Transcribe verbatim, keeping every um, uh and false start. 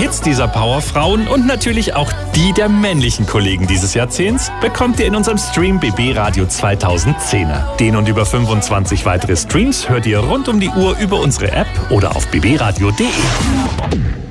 Hits dieser Powerfrauen und natürlich auch die der männlichen Kollegen dieses Jahrzehnts bekommt ihr in unserem Stream B B Radio zweitausendzehner. Den und über fünfundzwanzig weitere Streams hört ihr rund um die Uhr über unsere App oder auf b b radio punkt d e.